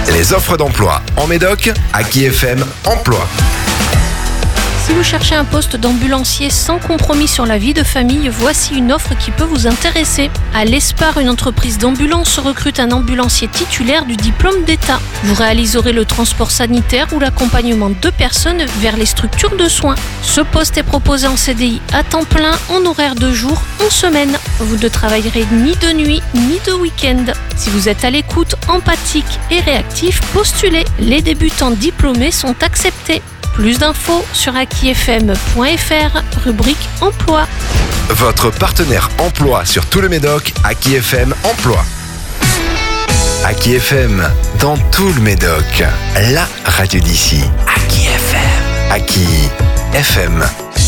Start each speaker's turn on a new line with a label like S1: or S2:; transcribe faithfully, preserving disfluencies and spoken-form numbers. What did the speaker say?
S1: Les offres d'emploi en Médoc, Aki F M Emploi.
S2: Si vous cherchez un poste d'ambulancier sans compromis sur la vie de famille, voici une offre qui peut vous intéresser. À l'Espar, une entreprise d'ambulance recrute un ambulancier titulaire du diplôme d'État. Vous réaliserez le transport sanitaire ou l'accompagnement de personnes vers les structures de soins. Ce poste est proposé en C D I à temps plein, en horaire de jour, en semaine. Vous ne travaillerez ni de nuit ni de week-end. Si vous êtes à l'écoute, empathique et réactif, postulez. Les débutants diplômés sont acceptés. Plus d'infos sur aki f m point f r, rubrique emploi.
S1: Votre partenaire emploi sur tout le Médoc, Aki F M Emploi. Aki F M, dans tout le Médoc, la radio d'ici. Aki F M. Aki F M.